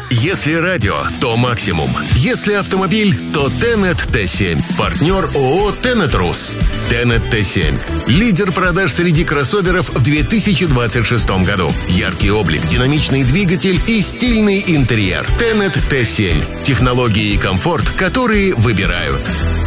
Если радио, то максимум. Если автомобиль, то Tennet T7. Партнер ООО Tennet Rus. Tennet T7. Лидер продаж среди кроссоверов в 2026 году. Яркий облик, динамичный двигатель и стильный интерьер. Tennet T7. Технологии и комфорт, которые выбирают.